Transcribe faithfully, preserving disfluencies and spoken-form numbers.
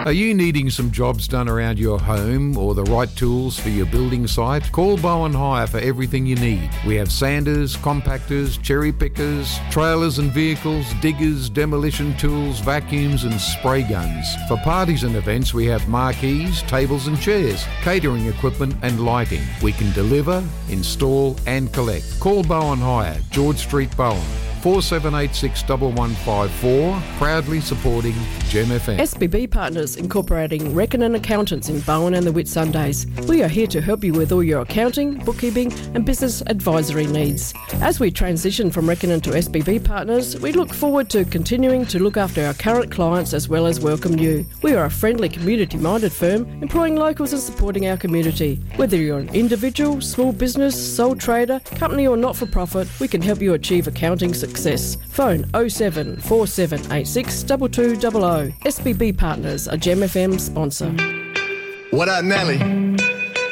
Are you needing some jobs done around your home or the right tools for your building site? Call Bowen Hire for everything you need. We have sanders, compactors, cherry pickers, trailers and vehicles, diggers, demolition tools, vacuums and spray guns. For parties and events, we have marquees, tables and chairs, catering equipment and lighting. We can deliver, install and collect. Call Bowen Hire, George Street, Bowen. four seven eight six one one five four, proudly supporting Gem F M. S B B Partners, incorporating Reckoning Accountants in Bowen and the Whitsundays. We are here to help you with all your accounting, bookkeeping and business advisory needs. As we transition from Reckoning to S B B Partners, we look forward to continuing to look after our current clients as well as welcome you. We are a friendly, community-minded firm employing locals and supporting our community. Whether you're an individual, small business, sole trader, company or not-for-profit, we can help you achieve accounting success. Success. Phone oh seven four seven eight six two two zero zero. S B B Partners, a Gem F M sponsor. What up, Nelly?